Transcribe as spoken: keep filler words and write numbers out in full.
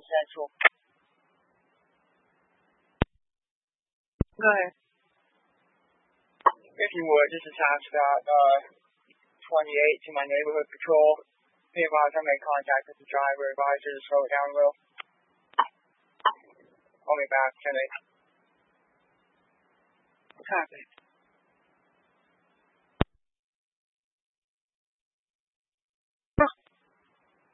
Central. Go ahead. If you would, just attach that uh, twenty-eight to my neighborhood patrol. Be advised I made contact with the driver. Advise her to slow it down a little. Call me back, ten eight. What's happening?